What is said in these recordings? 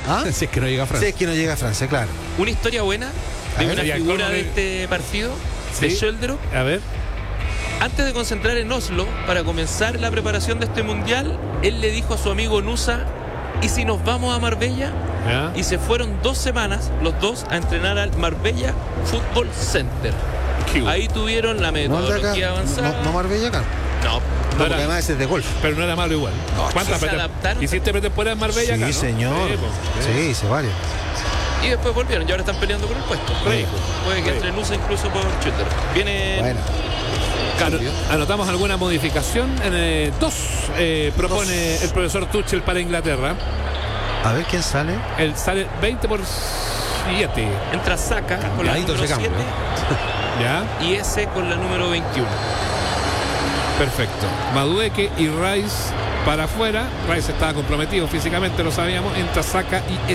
¿Ah? Si es que no llega a Francia. Si es que no llega a Francia, claro. Una historia buena de una figura de este partido, de Schöldrup. A ver. Antes de concentrar en Oslo para comenzar la preparación de este mundial, él le dijo a su amigo Nusa: ¿y si nos vamos a Marbella? ¿Ya? Y se fueron 2 semanas los dos a entrenar al Marbella Football Center. Ahí tuvieron la metodología avanzada. No Marbella acá. No, Porque además ese es de golf. Pero no era malo igual. ¿Cuántas se adaptaron? ¿Hiciste pretemporada en Marbella Sí, acá, no? señor. Sí, hice varios. Y después volvieron y ahora están peleando por el puesto. Rico. Puede que entre Nusa incluso por Schöldrup. Viene. Bueno. Cambio. ¿Anotamos alguna modificación? Propone el profesor Tuchel para Inglaterra. A ver quién sale. Él sale 20 por 7. Entra Saka con la Cambiadito número ese 7 cambio, ¿Ya? y ese con la número 21. Perfecto. Madueke y Rice para afuera. Rice estaba comprometido físicamente, lo sabíamos. Entra Saka y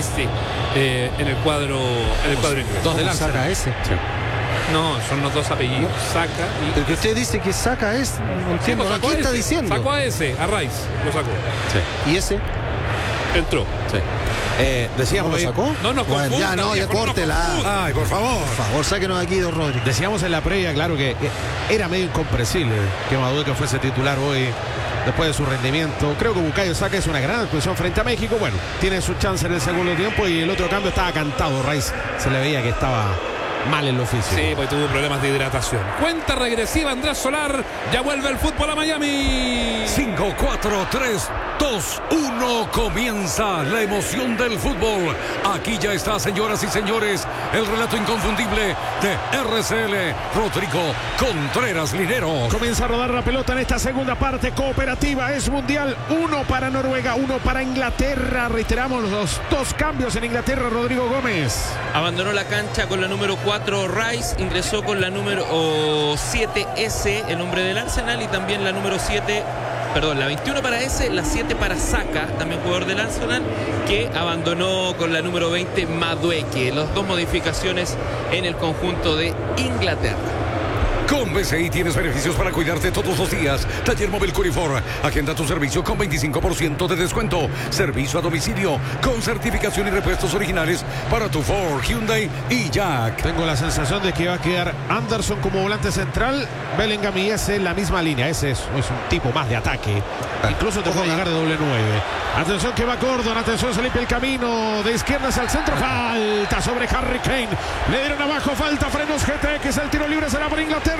en el cuadro inglés. Dos de ¿Cómo lanza. saca ese? No, son los dos apellidos. Saka y... El que usted dice que saca es. No entiendo. pues sacó ¿Qué a está ese. diciendo? Sacó a ese, a Rice. Lo sacó. ¿Y ese? Entró. Sí. Decíamos, ¿No lo sacó? No, Bueno, ya no, ya córtela. Ay, por favor. Por favor, sáquenos aquí, don Rodri. Decíamos en la previa, claro, que era medio incomprensible que Madueke fuese titular hoy después de su rendimiento. Creo que Bukayo Saka es una gran actuación frente a México. Bueno, tiene su chance en el segundo tiempo y el otro cambio estaba cantado. Rice se le veía que estaba mal en lo físico. Sí, pues tuvo problemas de hidratación. Cuenta regresiva, Andrés Solar. Ya vuelve el fútbol a Miami. 5, 4, 3, 2, 1. Comienza la emoción del fútbol. Aquí ya está, señoras y señores, el relato inconfundible de RCL, Rodrigo Contreras Linero. Comienza a rodar la pelota en esta segunda parte cooperativa. Es mundial. 1 para Noruega, 1 para Inglaterra. Reiteramos los 2 cambios en Inglaterra. Rodrigo Gómez. Abandonó la cancha con la número 4 Rice, ingresó con la número 7 S, el hombre del Arsenal, y también la número 7, perdón, la 21 para S, la 7 para Saka, también jugador del Arsenal, que abandonó con la número 20 Madueke. Las 2 modificaciones en el conjunto de Inglaterra. Con BCI tienes beneficios para cuidarte todos los días. Taller Móvil Curifor. Agenda tu servicio con 25% de descuento. Servicio a domicilio con certificación y repuestos originales para tu Ford, Hyundai y Jack. Tengo la sensación de que va a quedar Anderson como volante central. Bellingham y ese en la misma línea. Ese es un tipo más de ataque. Incluso te puede llegar de doble 9. Atención que va Gordon. Atención, se limpia el camino de izquierdas al centro. Falta sobre Harry Kane. Le dieron abajo. Falta, frenos GT, que es el tiro libre. Será por Inglaterra.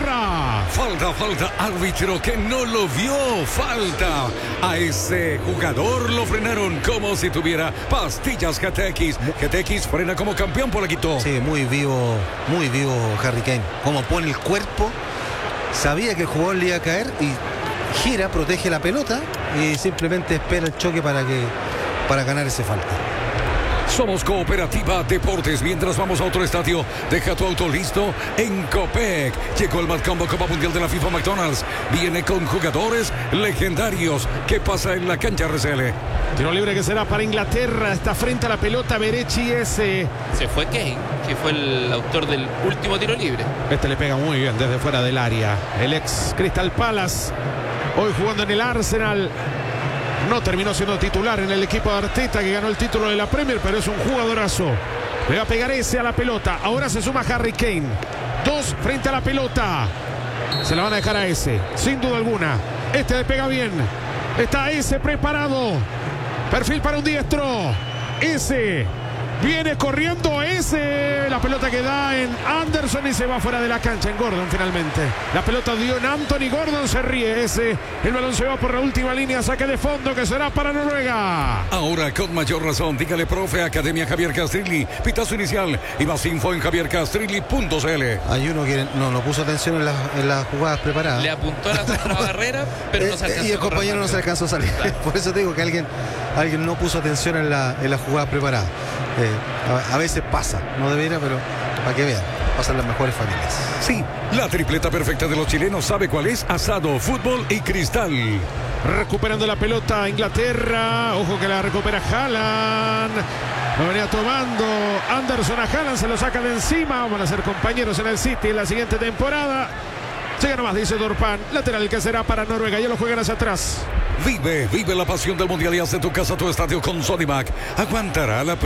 Falta, árbitro que no lo vio. Falta a ese jugador, lo frenaron como si tuviera pastillas GTX. GTX frena como campeón, Polaquito. Sí, muy vivo Harry Kane. Como pone el cuerpo, sabía que el jugador le iba a caer y gira, protege la pelota y simplemente espera el choque para ganar ese falta. Somos Cooperativa Deportes. Mientras vamos a otro estadio, deja tu auto listo en Copec. Llegó el Madcombo Copa Mundial de la FIFA McDonald's. Viene con jugadores legendarios. ¿Qué pasa en la cancha, RCL? Tiro libre que será para Inglaterra. Está frente a la pelota Berechi ese. Se fue Kane, que fue el autor del último tiro libre. Este le pega muy bien desde fuera del área. El ex Crystal Palace, hoy jugando en el Arsenal. No terminó siendo titular en el equipo de Arteta, que ganó el título de la Premier, pero es un jugadorazo. Le va a pegar ese a la pelota. Ahora se suma Harry Kane. 2 frente a la pelota. Se la van a dejar a ese, sin duda alguna. Este le pega bien. Está ese preparado. Perfil para un diestro. Ese viene corriendo ese. La pelota que da en Anderson y se va fuera de la cancha en Gordon finalmente. La pelota dio en Anthony Gordon, se ríe ese. El balón se va por la última línea, saque de fondo que será para Noruega. Ahora con mayor razón, dígale profe, Academia Javier Castrilli, pitazo inicial y más info en javiercastrilli.cl. Hay uno que no puso atención en las jugadas preparadas. Le apuntó a la contrabarrera, pero no se alcanzó. Y el compañero no se alcanzó a salir. Claro. Por eso te digo que alguien no puso atención en la jugada preparada. A veces pasa, no debería, pero para que vean, pasan las mejores familias. Sí, la tripleta perfecta de los chilenos, ¿sabe cuál es? Asado, fútbol y cristal. Recuperando la pelota Inglaterra. Ojo que la recupera Haaland. Lo venía tomando Anderson a Haaland, se lo saca de encima. Van a ser compañeros en el City en la siguiente temporada. Llega nomás, dice Dorpan. Lateral que será para Noruega. Ya lo juegan hacia atrás. Vive la pasión del mundial y haz de tu casa tu estadio con Sodimac. Aguantará la